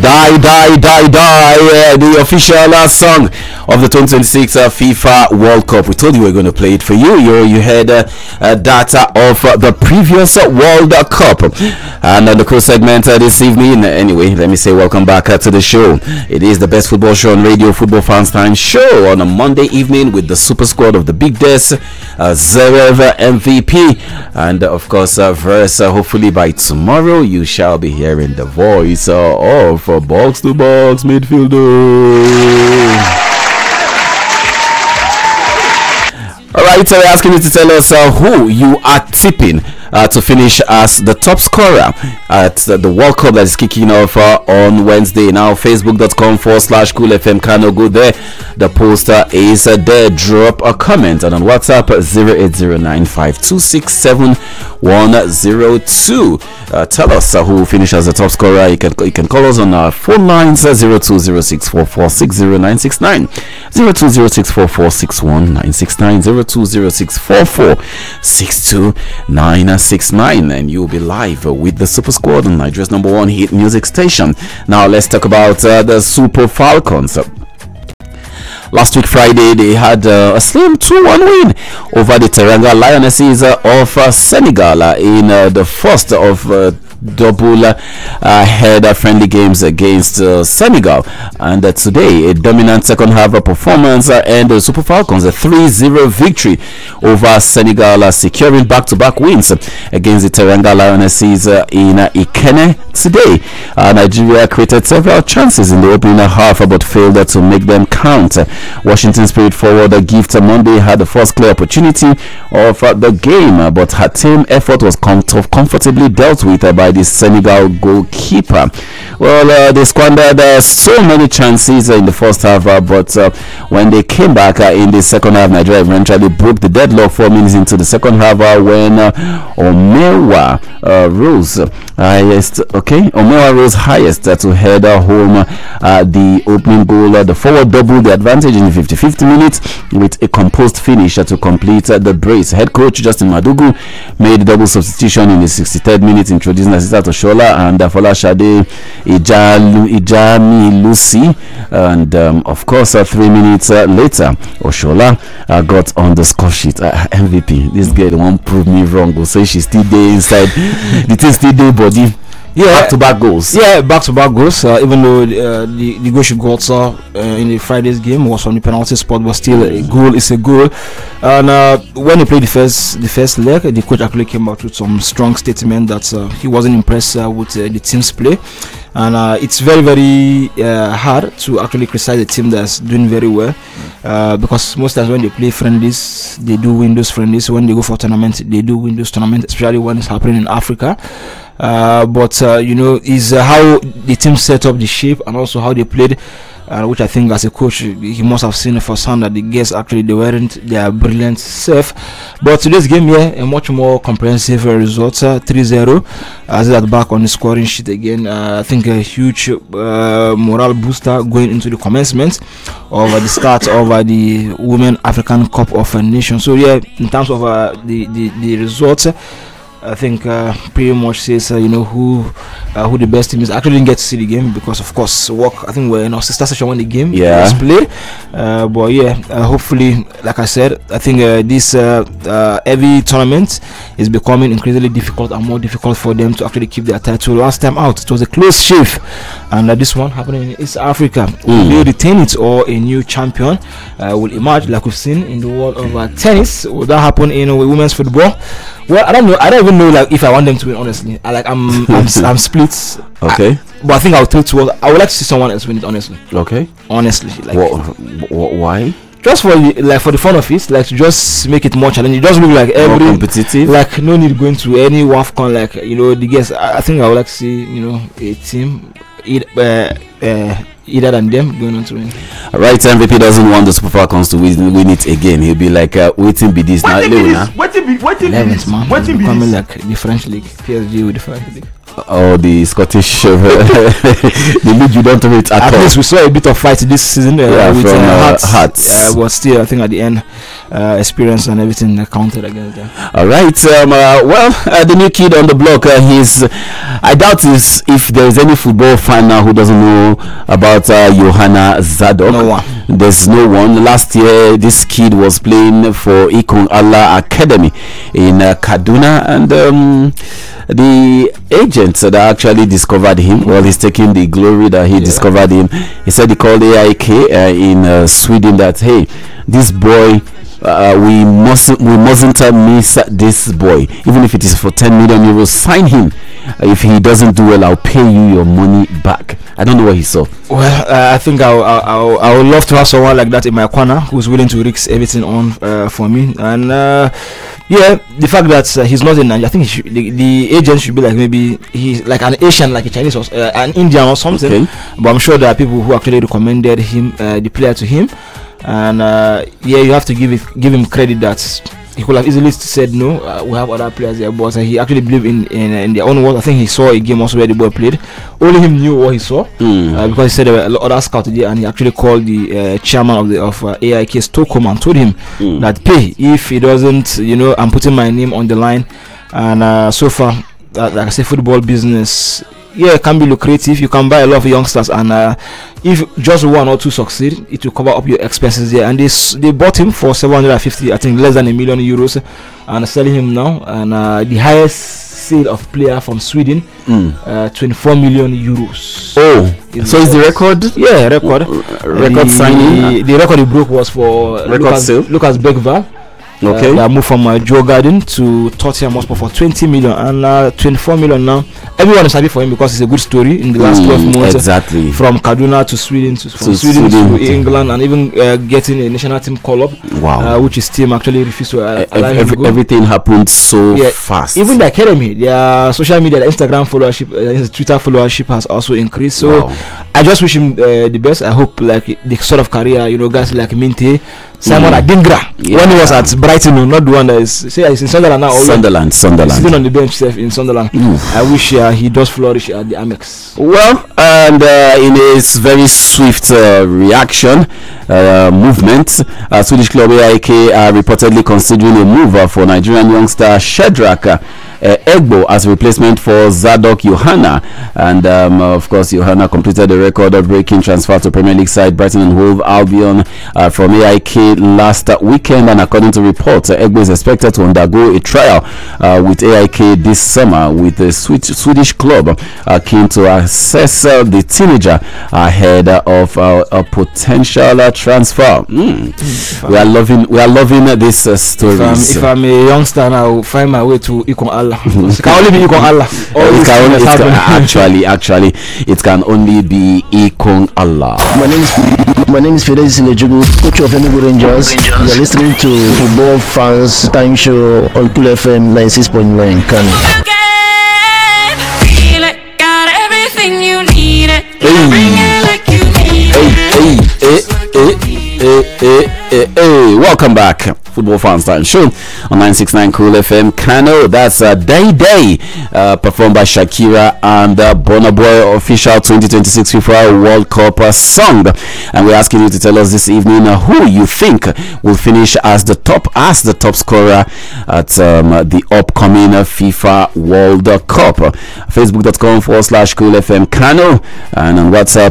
The official song of the 2026 FIFA World Cup. We told you we were going to play it for you. You heard data of the previous World Cup. And the crew segment this evening. Anyway, let me say welcome back to the show. It is the best football show on radio, Football Fans Time show on a Monday evening with the super squad of the Big Des, Zverev MVP, and of course, verse hopefully by tomorrow you shall be hearing the voice of box to box midfielder. Alright, so we're asking you to tell us who you are tipping to finish as the top scorer at the World Cup that is kicking off on Wednesday. Now, facebook.com/coolfm Kano. Go there. The poster is there. Drop a comment, and on WhatsApp 0809526710. Tell us who finished as the top scorer. You can call us on our phone lines 0206446069, 0206446169, 0206446269, and you'll be live with the Super Squad on Nigeria's #1 hit music station. Now let's talk about the Super Falcons. Last week Friday they had a slim 2-1 win over the Teranga Lionesses of Senegal in the first of double header friendly games against Senegal, and today a dominant second half performance and the Super Falcons a 3-0 victory over Senegal, securing back-to-back wins against the Teranga Lionesses in Ikene today. Nigeria created several chances in the opening half but failed to make them count. Washington Spirit forward Gift Monday had the first clear opportunity of the game, but her team effort was comfortably dealt with by the Senegal goalkeeper. Well, they squandered so many chances in the first half, but when they came back in the second half, Nigeria eventually broke the deadlock 4 minutes into the second half when Omewa rose highest. Omewa rose highest to head home the opening goal. The forward doubled the advantage in the 55th minute with a composed finish to complete the brace. Head coach Justin Madugu made a double substitution in the 63rd minute, introducing Asisat Oshola and Folashade Ijami Lucy, and of course 3 minutes later Oshola got on the score sheet. MVP, this girl won't prove me wrong, will say she's still there inside the thing still there body. Back-to-back goals. Back-to-back goals. Even though the goal she got in the Friday's game was from the penalty spot, but still a goal is a goal. And when he played the first leg, the coach actually came out with some strong statement that he wasn't impressed with the team's play. And it's very, very hard to actually criticize a team that's doing very well, because most times when they play friendlies, they do win those friendlies. When they go for tournaments, they do win those tournaments, especially when it's happening in Africa. But is how the team set up the shape and also how they played, which I think as a coach he must have seen firsthand that the guys actually they weren't their brilliant self. But today's game a much more comprehensive result, 3-0, as that back on the scoring sheet again. I think a huge morale booster going into the commencement of the start of the Women African Cup of Nations. So in terms of the results, I think pretty much says who the best team is. I actually didn't get to see the game because of course work. I think we're in our sister session when the game was played. But hopefully, like I said, I think this every tournament is becoming increasingly difficult and more difficult for them to actually keep their title. Last time out it was a close shave, and this one happening in East Africa. Will they retain it or a new champion will emerge like we've seen in the world of tennis? Will that happen in women's football? Well, I don't know. I don't even know if I want them to win. Honestly, I'm split. Okay. But I think I'll tilt towards. I would like to see someone else win it. Honestly. Okay. Honestly, why? Just for the fun of it, to just make it more challenging. It does look like more competitive. No need going to any WAFCON. The guess. I think I would like to see a team either than them going on to win. Right, MVP doesn't want the Super Falcons to win it again. He'll be like, waiting be this now. Waiting be this. Coming like the French league, PSG with the French league. or the Scottish the league you don't rate at all. At least we saw a bit of fight this season with Hearts. But still, I think at the end, experience and everything counted against them. All right. The new kid on the block, I doubt if there is any football fan now who doesn't know about Johanna Zadok. No one. There's no one. Last year, this kid was playing for Ikon Allah Academy in Kaduna, and the agent that actually discovered him, well, he's taking the glory that he discovered him. He said he called AIK in Sweden that, hey, this boy, we mustn't miss this boy, even if it is for 10 million euros. Sign him. If he doesn't do well, I'll pay you your money back. I don't know what he saw. Well, I think I would love to have someone like that in my corner who's willing to risk everything on for me. And the fact that he's not in Nigeria, I think the agent should be like, maybe he's like an Asian, like a Chinese or an Indian or something. Okay. But I'm sure there are people who actually recommended him, the player, to him. And you have to give him credit that he could have easily said no. We have other players there, but he actually believed in their own words. I think he saw a game also where the boy played. Only him knew what he saw, because he said there were a lot of scouts there, and he actually called the chairman of AIK, Stockholm, and told him that, pay, if he doesn't, I'm putting my name on the line. And so far, like I say, football business, it can be lucrative. You can buy a lot of youngsters, and if just one or two succeed, it will cover up your expenses there. And they bought him for 750, I think less than €1 million, and selling him now. And the highest sale of player from Sweden, 24 million euros. Oh, so is the record? Yeah, record signing. The record he broke was for Lucas Bergvall. Okay. They moved from Joe Garden to Tottenham Hotspur for 20 million, and 24 million now. Everyone is happy for him because it's a good story in the last 12 months. Exactly. From Kaduna to Sweden, from Sweden to England, and even getting a national team call-up. Wow. Which his team actually refused to everything happened so fast. Even the academy, their social media, the Instagram followership, his Twitter followership has also increased. So I just wish him the best. I hope like the sort of career, guys like Minte, Simon Adingra, when he was at Brighton, not the one that is he's in Sunderland now. Sunderland. Sitting on the bench in Sunderland. I wish he does flourish at the Amex. Well, and in his very swift reaction movement, Swedish club AIK are reportedly considering a move for Nigerian youngster Shedrack Egbo as a replacement for Zadok Johanna, and of course Johanna completed the record-breaking transfer to Premier League side Brighton and Hove Albion from AIK last weekend, and according to reports, Egbo is expected to undergo a trial with AIK this summer, with the Swedish club keen to assess the teenager ahead of a potential transfer. We are loving this story. If I'm a youngster, I will find my way to Ikon Allah. It can only be Ikon Allah. Actually, it can only be Ikon Allah. My name is Fidelis Lejugu, coach of Enugu Rangers. You're listening to Football Fans Time Show on Cool FM 96.9 Kano. Got everything you need. Bring it like you need. Hey, welcome back. Football Fans Time Show on 969 Cool FM Kano. That's Day Day, performed by Shakira and Burna Boy, official 2026 FIFA World Cup song. And we're asking you to tell us this evening who you think will finish as the top scorer at the upcoming FIFA World Cup. Facebook.com/Cool FM Kano, and on WhatsApp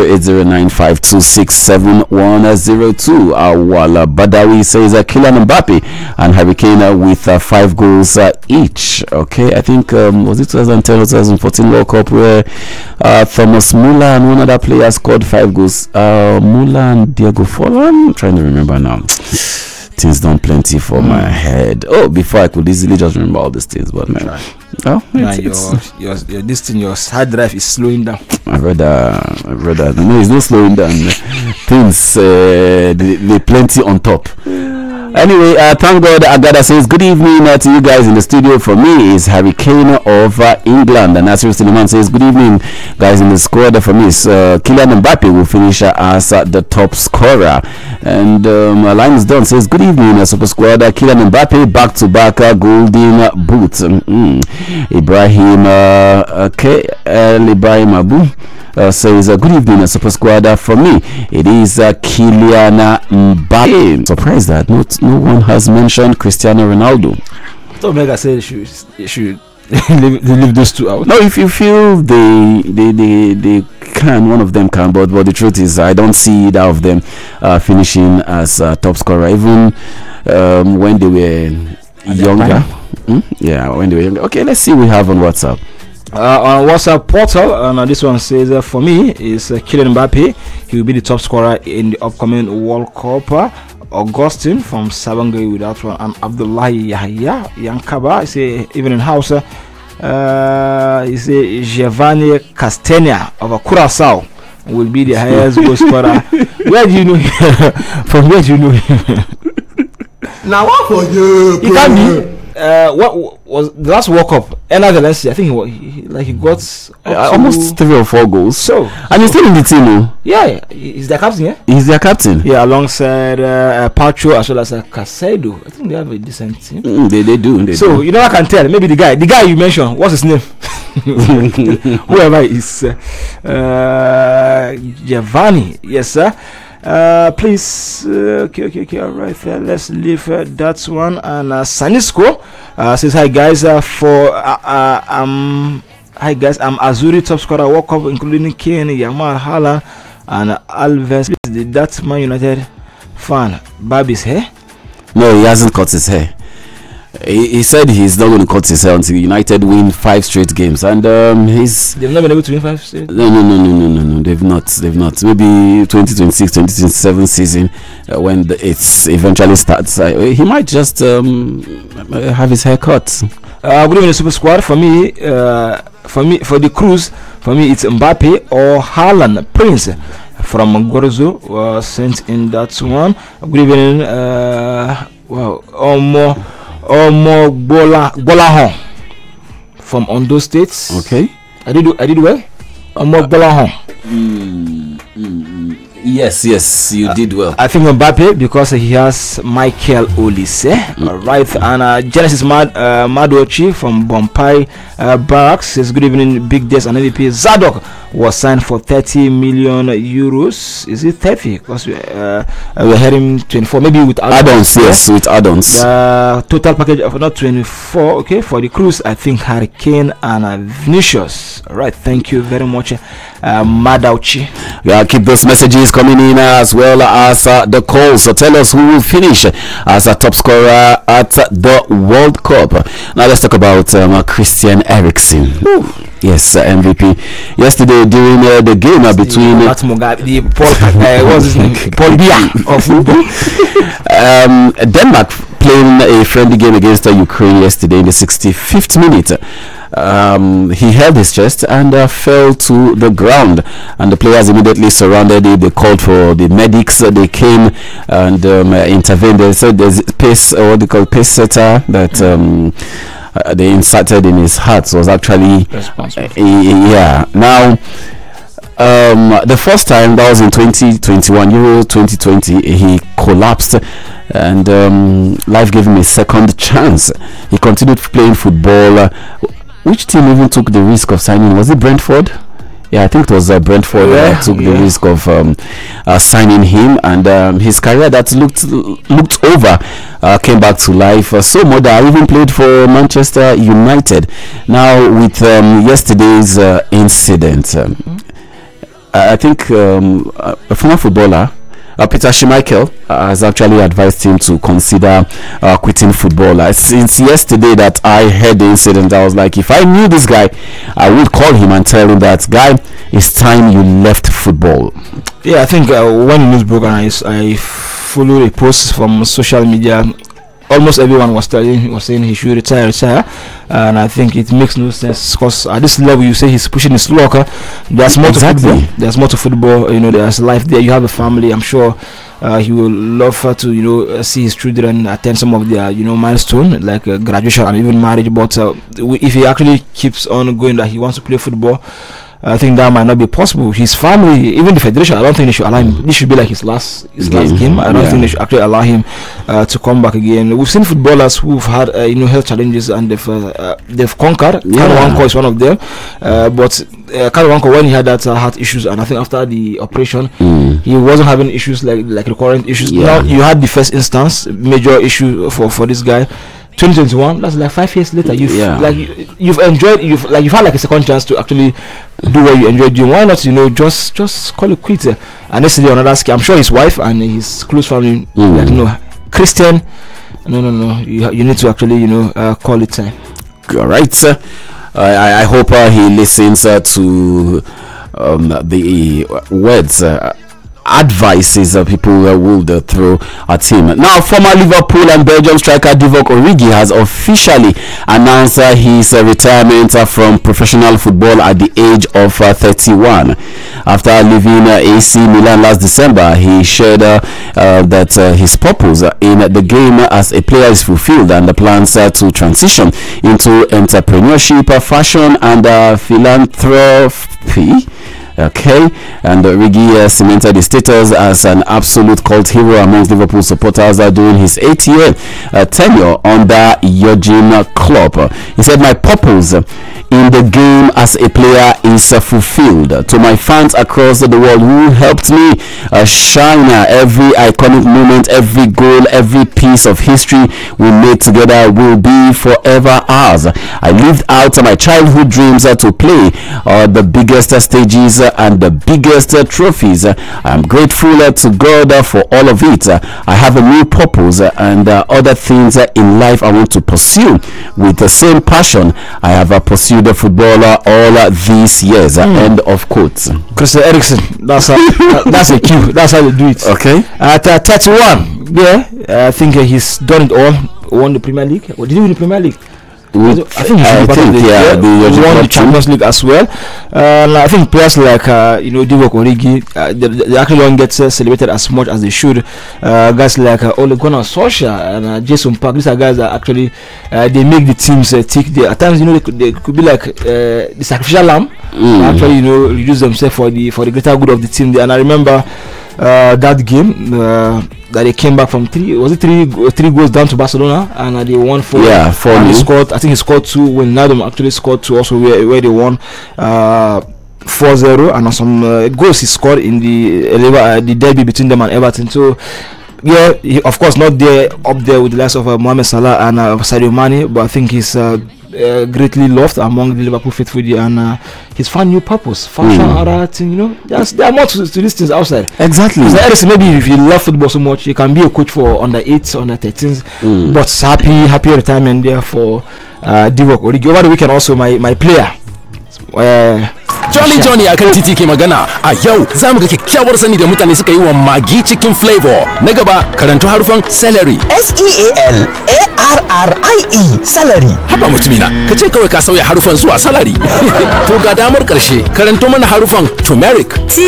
0809526710. Our Badawi says Kylian Mbappe and Harry Kane with 5 goals each. Okay, I think was it 2010 or 2014 World Cup where Thomas Muller and one other player scored 5 goals. Muller and Diego Forlan. I'm trying to remember now. Things done plenty for my head. Oh, before I could easily just remember all these things, but man, your hard drive is slowing down. My brother, no, it's not slowing down. Things they plenty on top. Anyway, thank God. Agada says good evening to you guys in the studio. For me, is Harry Kane of England, and Nasir Suleiman says good evening, guys in the squad. For me, is Kylian Mbappe will finish as the top scorer. And Lines Don says good evening, super squad. Kylian Mbappe back-to-back golden boot. Ibrahim Ibrahim Abu says good evening, super squad. For me, it is Kylian Mbappe. Surprised that no one has mentioned Cristiano Ronaldo. Omega said you should leave those two out. No, if you feel they can, one of them can, but the truth is I don't see either of them finishing as top scorer, even when they were younger. Yeah, when they were younger. Okay, let's see what we have on WhatsApp. On WhatsApp portal, and this one says for me is Kylian Mbappe. He will be the top scorer in the upcoming World Cup. Augustine from Sabangay with that one, and Abdullahi Yahya Yankaba. I say even in Hausa. He say Giovanni Castagna of Curaçao will be the highest goal scorer. Where do you know him? From where do you know him? Now what for you? He can be. What was the last World Cup? Valencia. I think he got almost 3 or 4 goals. So and he's still in the team. Yeah, he's their captain. Yeah, he's their captain. Yeah, alongside Pacho as well as Casado. I think they have a decent team. They do. So you know, I can tell. Maybe the guy you mentioned. What's his name? Whoever it is, Giovanni. Yes, sir. Please, okay, all right. Let's leave that one. And Sanisco says hi guys. Hi guys. I'm Azuri top scorer World Cup, including Kane, Yamal, Haaland, and Alves. Please, that Man United fan barb his hair? No, he hasn't cut his hair. He said he's not going to cut his hair until United win 5 straight games, and they've not been able to win 5 straight. No, they've not. Maybe 2026, 2027 season when it eventually starts, he might just have his hair cut. Good evening, Super Squad. For me, for the cruise, for me it's Mbappe or Haaland Prince from Gorzo sent in that one. Good evening. Omo Bolahon from Ondo State. Okay. I did well. Omo Bolahon. Yes, you did well. I think Mbappe because he has Michael Olise, right? And Genesis Madochi from Bompai Barracks says good evening, Big Days and MVP. Zadok was signed for 30 million euros. Is it 30? Because we're heading 24, maybe with add-ons. Yes, with add-ons. Total package of not 24. Okay, for the cruise, I think Hurricane and Vinicius. All right, thank you very much, Madauchi. Yeah, keep those messages coming in as well as the calls. So tell us who will finish as a top scorer at the World Cup. Now let's talk about Christian Eriksen. Yes, MVP. Yesterday during the game between Paul Biya of football. Denmark playing a friendly game against Ukraine yesterday in the 65th minute. He held his chest and fell to the ground, and the players immediately surrounded him. They called for the medics. They came and intervened. They said there's pace setter that they inserted in his heart was actually yeah. Now the first time, that was in 2021 Euro 2020, he collapsed, and life gave him a second chance. He continued playing football. Which team even took the risk of signing? Was it Brentford? Yeah, I think it was Brentford that took the risk of signing him, and his career that looked over came back to life. So much that I even played for Manchester United. Now with yesterday's incident, I think a former footballer, Peter Schmeichel, has actually advised him to consider quitting football. Since yesterday that I heard the incident, I was like, if I knew this guy, I would call him and tell him that, guy, it's time you left football. Yeah, I think when the news broke, and I followed a post from social media almost everyone was saying he should retire, and I think it makes no sense because at this level you say he's pushing his locker. There's more to football. There's more to football. There's life there. You have a family. I'm sure he will love to see his children attend some of their milestone like graduation and even marriage. But if he actually keeps on going that he wants to play football, I think that might not be possible. His family, even the federation, I don't think they should allow him. This should be like his last game. I don't think they should actually allow him to come back again. We've seen footballers who've had health challenges and they've conquered. Karuanko is one of them. But Karuanko, when he had that heart issues, and I think after the operation, he wasn't having issues like recurrent issues. Now you had the first instance major issue for this guy. 2021, that's like 5 years later. You've enjoyed, you've had like a second chance to actually do what you enjoyed doing. Why not just call it quits? And yesterday another scam, I'm sure his wife and his close family Christian, no, you need to actually call it time. All right, sir. I hope he listens to the words advices people would throw at him. Now, former Liverpool and Belgium striker Divock Origi has officially announced his retirement from professional football at the age of 31. After leaving AC Milan last December, he shared that his purpose in the game as a player is fulfilled and plans to transition into entrepreneurship, fashion and philanthropy. Okay, and Origi cemented his status as an absolute cult hero amongst Liverpool supporters during his 8-year tenure under Jurgen Klopp. He said, "My purpose in the game as a player is fulfilled. To my fans across the world who helped me shine, every iconic moment, every goal, every piece of history we made together will be forever ours. I lived out my childhood dreams to play the biggest stages and the biggest trophies. I am grateful to God for all of it. I have a new purpose and other things in life I want to pursue with the same passion I have pursued football all these years." End of quote. Christian Eriksen, that's a cue. That's how they do it. Okay. At 31, I think he's done it all. Won the Premier League. Did he win the Premier League? I think he should be won the Champions League as well. I think players like Divock Origi, they actually don't get celebrated as much as they should. Guys like Ole Gunnar Solskjaer and Jason Park, these are guys that actually they make the teams tick. At times they could be like the sacrificial lamb, actually reduce themselves for the greater good of the team. And I remember that game that they came back from three goals down to Barcelona, and they won 4. And he scored, I think he scored 2 when Nadum actually scored 2 also where they won 4-0, and some goals he scored in the derby between them and Everton. So he, of course, not there up there with the likes of Mohamed Salah and Sadio Mane, but I think he's greatly loved among the Liverpool faithful, and he's found new purpose, function, other thing. There are more to these things outside. Exactly. So maybe if you love football so much, you can be a coach for under 8s, under 13s, but happy retirement there for Divock Origi. Over the weekend also my player Johnny akan titi ke magana. A yau za mu ga kyakkyawar sani da mutane suka yi wa Maggi Chicken Flavor. Na gaba karanto harufan celery. SEALARRIE celery. Haba mutumina, ka ce kawai ka sauya harufan zuwa salary. To ga damar karshe, karanto mana harufan turmeric.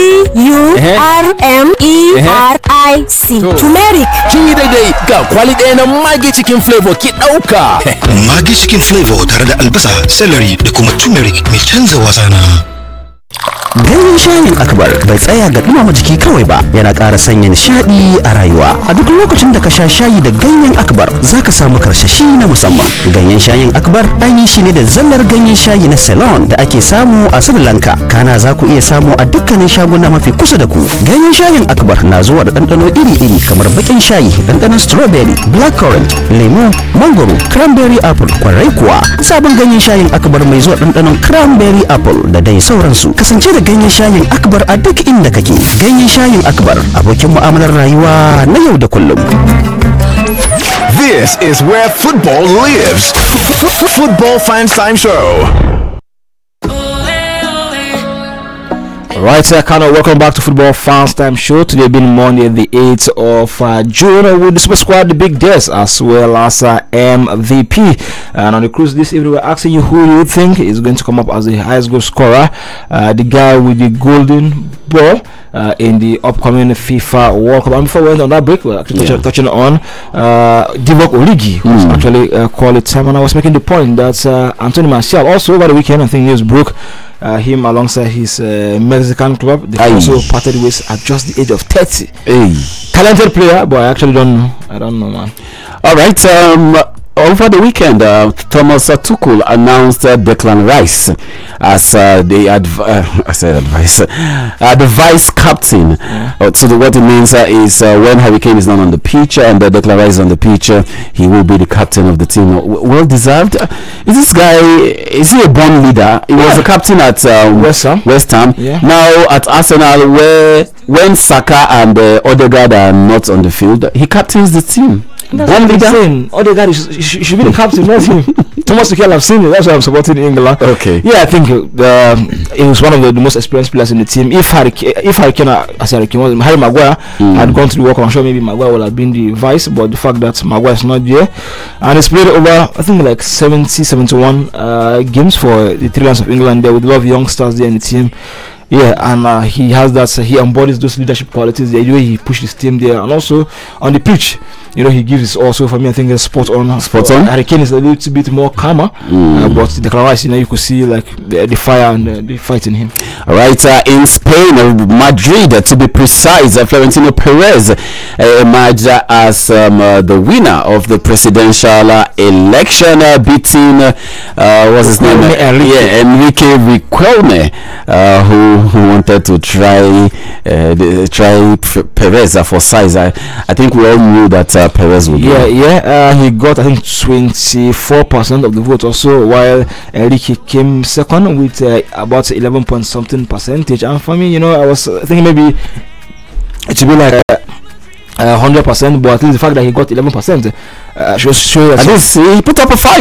TURMERIC. Turmeric. Kin yi daidai, ga kwali ɗaya na Maggi Chicken Flavor ki ɗauka. Maggi Chicken Flavor tare da albasa, celery da kuma turmeric mai canza wasana. Ganyen shayin akbar bai tsaya ga dumama jiki kawai ba, yana ƙara sanya nishaɗi a rayuwa. A duk lokacin da ka sha shayi da ganyen akbar zaka samu karsashi na musamman. Ganyen shayin akbar an yi shi ne da zallar ganyen shayi na Ceylon da ake samu a Sri Lanka. Kana za ku iya samu a dukkanin shaguna mafi kusa da ku. Ganyen shayin akbar na zuwa da ɗanɗano iri-iri kamar baƙin shayi, ɗanɗanon strawberry, blackcurrant, lemu, mangoro, cranberry apple. Kwarai kuwa sabon ganyen shayin akbar mai zuwa ɗanɗanon cranberry apple da dai sauransu. Kasance da ganyen shayin akbar a duk inda kake. Ganyen shayin akbar abokin mu'amalar rayuwa na yau da kullum. This is where football lives. Football Fans Time Show. Right, Kano, welcome back to Football Fans Time Show. Today being Monday, the 8th of June, with the Super Squad, the Big Des, as well as MVP. And on the cruise this evening, we're asking you who you think is going to come up as the highest goal scorer, the guy with the golden ball in the upcoming FIFA World Cup. And before we went on that break, we're actually touching on Divock Origi, who's actually called it time. And I was making the point that Anthony Martial, also over the weekend, I think news broke, him alongside his Mexican club, they also parted ways at just the age of 30. Talented player, but I actually don't know. I don't know, man. All right. Over the weekend, Thomas Tuchel announced Declan Rice as the vice captain. So what it means is when Harry Kane is not on the pitch and Declan Rice is on the pitch, he will be the captain of the team. Well deserved. Is he a born leader? He was the captain at West Ham. Now at Arsenal, where when Saka and Odegaard are not on the field, he captains the team. Born leader. Odegaard should be the captain, not him. Thomas Tuchel, I've seen it. That's why I'm supporting England. Okay. Yeah, I think he was one of the most experienced players in the team. If Harry Maguire had gone to the World Cup, I'm sure maybe Maguire would have been the vice. But the fact that Maguire is not there, and he's played over, I think, like 71 games for the Three Lions of England there, with a lot of youngsters there in the team. Yeah, and he has that. He embodies those leadership qualities. The way he pushes his team there, and also on the pitch, he gives his also. For me, I think it's spot on. Harry Kane is a little bit more calmer, but the Rice, you could see like the fire and the fight in him. All right, in Spain, Madrid, to be precise, Florentino Perez emerged as the winner of the presidential election, beating what's his name? Enrique Riquelme, who wanted to try Perez for size. I think we all knew that Perez would. He got, I think, 24% of the vote or so, while Enrique came second with about 11 point something percentage. And for me, I was thinking maybe it should be like 100%, but at least the fact that he got 11% shows at least he put up a fight.